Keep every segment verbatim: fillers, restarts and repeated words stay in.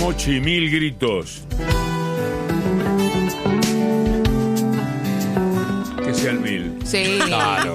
Mochi, mil gritos. Que sea el mil. Sí. Claro.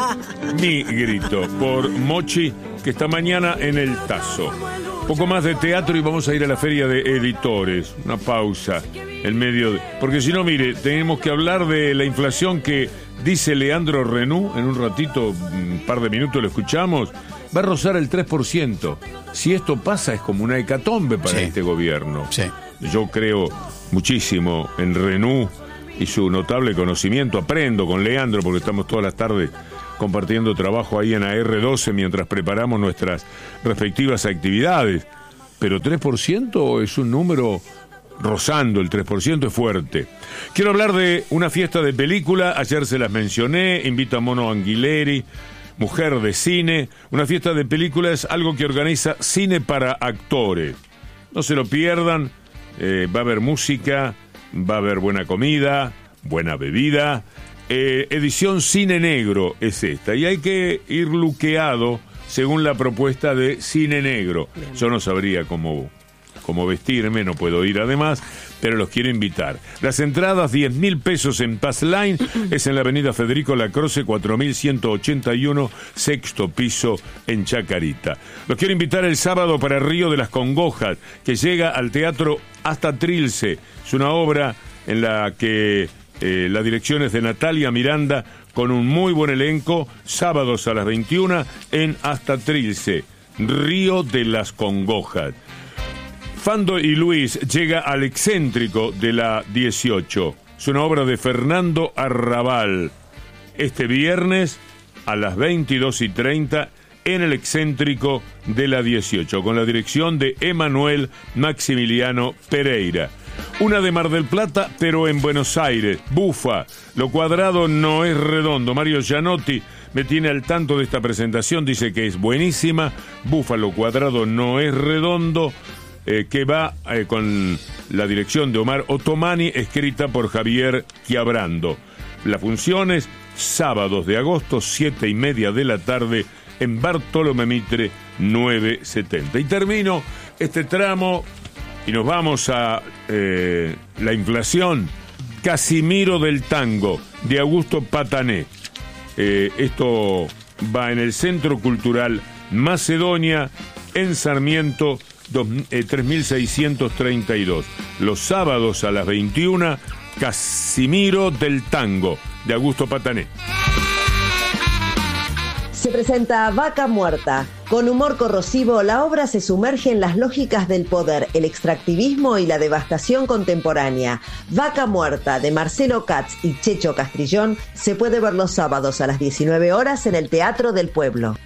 Mi grito por Mochi, que está mañana en el Tazo. Poco más de teatro y vamos a ir a la feria de editores. Una pausa en medio de... Porque si no, mire, tenemos que hablar de la inflación que dice Leandro Renú. En un ratito, un par de minutos lo escuchamos. Va a rozar el tres por ciento. Si esto pasa, es como una hecatombe para sí. este gobierno. Sí. Yo creo muchísimo en Renú y su notable conocimiento. Aprendo con Leandro porque estamos todas las tardes compartiendo trabajo ahí en A R doce mientras preparamos nuestras respectivas actividades. Pero tres por ciento es un número rozando, el tres por ciento es fuerte. Quiero hablar de una fiesta de película, ayer se las mencioné, invito a Mono Anguileri, Mujer de Cine. Una fiesta de película es algo que organiza Cine para Actores. No se lo pierdan, eh, va a haber música, va a haber buena comida, buena bebida. Eh, edición Cine Negro es esta, y hay que ir luqueado según la propuesta de Cine Negro. Yo no sabría cómo, cómo vestirme, no puedo ir además, pero los quiero invitar. Las entradas, diez mil pesos en Pass Line, es en la avenida Federico Lacroze, cuatro mil ciento ochenta y uno, sexto piso en Chacarita. Los quiero invitar el sábado para Río de las Congojas, que llega al Teatro Hasta Trilce. Es una obra en la que Eh, la dirección es de Natalia Miranda, con un muy buen elenco, sábados a las veintiuna en Hasta Trilce, Río de las Congojas. Fando y Luis llega al Excéntrico de la dieciocho. Es una obra de Fernando Arrabal. Este viernes a las veintidós y treinta en el Excéntrico de la dieciocho, con la dirección de Emanuel Maximiliano Pereira. Una de Mar del Plata, pero en Buenos Aires, Bufa. Lo cuadrado no es redondo. Mario Gianotti me tiene al tanto de esta presentación, dice que es buenísima. Bufa, lo cuadrado no es redondo, eh, que va eh, con la dirección de Omar Ottomani, escrita por Javier Chiabrando. Las funciones, sábados de agosto, siete y media de la tarde, en Bartolomé Mitre novecientos setenta. Y termino este tramo y nos vamos a eh, la inflación. Casimiro del Tango, de Augusto Patané. Eh, esto va en el Centro Cultural Macedonia, en Sarmiento dos, eh, tres mil seiscientos treinta y dos. Los sábados a las veintiuna, Casimiro del Tango, de Augusto Patané. Se presenta Vaca Muerta. Con humor corrosivo, la obra se sumerge en las lógicas del poder, el extractivismo y la devastación contemporánea. Vaca Muerta, de Marcelo Katz y Checho Castrillón, se puede ver los sábados a las diecinueve horas en el Teatro del Pueblo.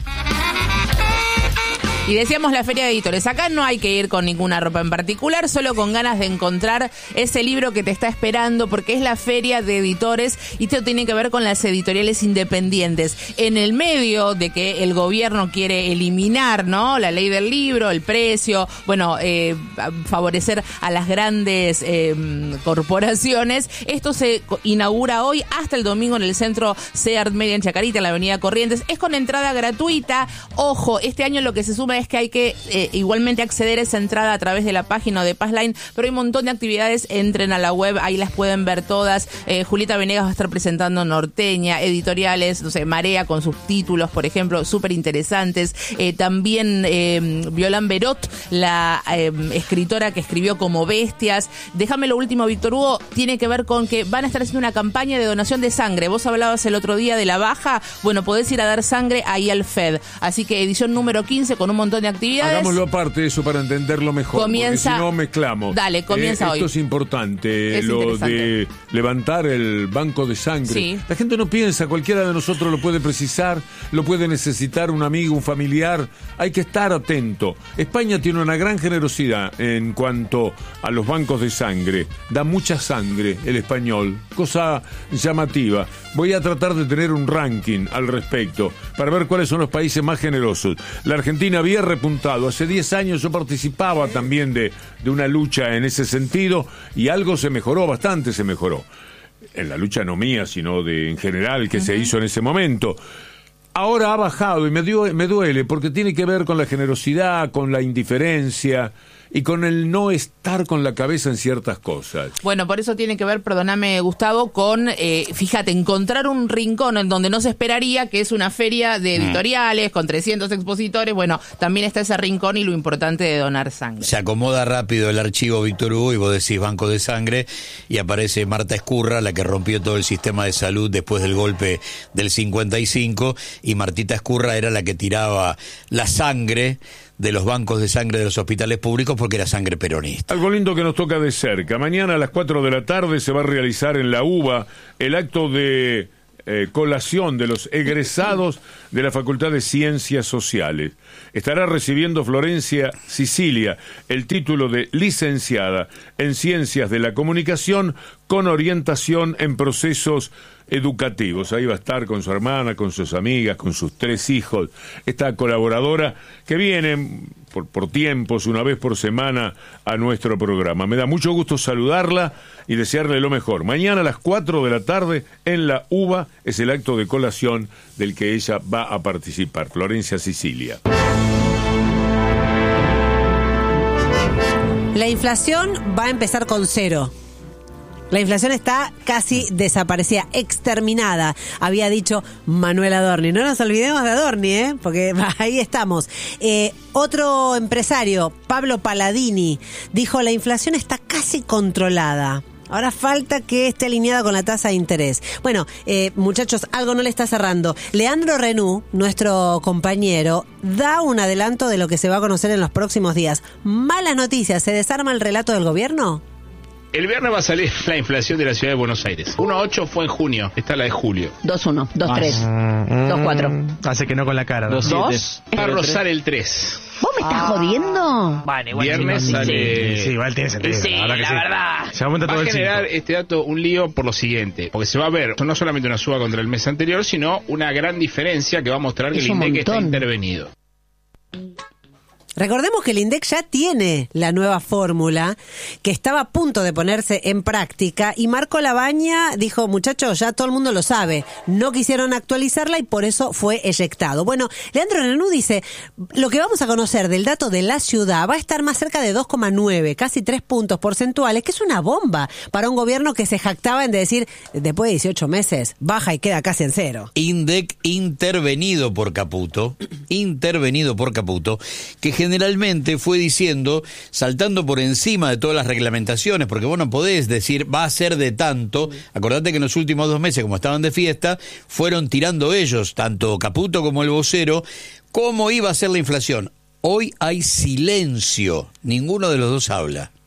Y decíamos la feria de editores. Acá no hay que ir con ninguna ropa en particular, solo con ganas de encontrar ese libro que te está esperando, porque es la feria de editores y esto tiene que ver con las editoriales independientes. En el medio de que el gobierno quiere eliminar, ¿no?, la ley del libro, el precio, bueno, eh, favorecer a las grandes eh, corporaciones. Esto se inaugura hoy hasta el domingo en el centro Seart Media en Chacarita, en la avenida Corrientes. Es con entrada gratuita. Ojo, este año lo que se suma es que hay que eh, igualmente acceder a esa entrada a través de la página de Passline, pero hay un montón de actividades. Entren a la web, ahí las pueden ver todas. eh, Julieta Venegas va a estar presentando Norteña, editoriales, no sé, Marea con sus títulos, por ejemplo, súper interesantes. eh, también eh, Violán Berot, la eh, escritora que escribió Como Bestias. Déjame lo último, Víctor Hugo, tiene que ver con que van a estar haciendo una campaña de donación de sangre. Vos hablabas el otro día de la baja, bueno, podés ir a dar sangre ahí al F E D, así que edición número quince con un montón de actividades. Hagámoslo aparte de eso para entenderlo mejor. Comienza, porque si no mezclamos. Dale, comienza eh, hoy. Esto es importante, es lo de levantar el banco de sangre. Sí. La gente no piensa, cualquiera de nosotros lo puede precisar, lo puede necesitar un amigo, un familiar. Hay que estar atento. España tiene una gran generosidad en cuanto a los bancos de sangre. Da mucha sangre el español, cosa llamativa. Voy a tratar de tener un ranking al respecto para ver cuáles son los países más generosos. La Argentina había repuntado. Hace diez años yo participaba también de, de una lucha en ese sentido y algo se mejoró, bastante se mejoró. En la lucha no mía, sino de en general que uh-huh. se hizo en ese momento. Ahora ha bajado y me, dio, me duele porque tiene que ver con la generosidad, con la indiferencia y con el no estar con la cabeza en ciertas cosas. Bueno, por eso tiene que ver, perdóname Gustavo, con, eh, fíjate, encontrar un rincón en donde no se esperaría, que es una feria de editoriales, mm. con trescientos expositores. Bueno, también está ese rincón y lo importante de donar sangre. Se acomoda rápido el archivo Víctor Hugo y vos decís banco de sangre y aparece Marta Escurra, la que rompió todo el sistema de salud después del golpe del cincuenta y cinco, y Martita Escurra era la que tiraba la sangre de los bancos de sangre de los hospitales públicos porque era sangre peronista. Algo lindo que nos toca de cerca. Mañana a las cuatro de la tarde se va a realizar en la UBA el acto de eh, colación de los egresados de la Facultad de Ciencias Sociales. Estará recibiendo Florencia Sicilia el título de licenciada en Ciencias de la Comunicación con orientación en procesos educativos. Ahí va a estar con su hermana, con sus amigas, con sus tres hijos, esta colaboradora que viene por, por tiempos, una vez por semana, a nuestro programa. Me da mucho gusto saludarla y desearle lo mejor. Mañana a las cuatro de la tarde en la UBA es el acto de colación del que ella va a participar, Florencia Sicilia. La inflación va a empezar con cero. La inflación está casi desaparecida, exterminada, había dicho Manuel Adorni. No nos olvidemos de Adorni, ¿eh? Porque ahí estamos. Eh, otro empresario, Pablo Palladini, dijo la inflación está casi controlada. Ahora falta que esté alineada con la tasa de interés. Bueno, eh, muchachos, algo no le está cerrando. Leandro Renú, nuestro compañero, da un adelanto de lo que se va a conocer en los próximos días. Malas noticias, ¿se desarma el relato del gobierno? El viernes va a salir la inflación de la ciudad de Buenos Aires. uno coma ocho fue en junio, esta es la de julio. dos coma uno, dos coma tres, dos coma cuatro. Hace que no con la cara. dos coma siete. Va a rozar el tres. ¿Vos me estás ah. jodiendo? Bueno, igual viernes sí, sale... Sí, sí, igual tiene sentido. Sí, la, la sí. verdad. Se aumenta va todo a el generar cinco. Este dato un lío por lo siguiente. Porque se va a ver no solamente una suba contra el mes anterior, sino una gran diferencia que va a mostrar que es el INDEC está intervenido. Recordemos que el INDEC ya tiene la nueva fórmula que estaba a punto de ponerse en práctica y Marco Labaña dijo, muchachos, ya todo el mundo lo sabe, no quisieron actualizarla y por eso fue eyectado. Bueno, Leandro Renú dice, lo que vamos a conocer del dato de la ciudad va a estar más cerca de dos coma nueve, casi tres puntos porcentuales, que es una bomba para un gobierno que se jactaba en decir, después de dieciocho meses, baja y queda casi en cero. INDEC intervenido por Caputo, intervenido por Caputo, que generalmente fue diciendo, saltando por encima de todas las reglamentaciones, porque vos no podés decir, va a ser de tanto. Acordate que en los últimos dos meses, como estaban de fiesta, fueron tirando ellos, tanto Caputo como el vocero, cómo iba a ser la inflación. Hoy hay silencio, ninguno de los dos habla.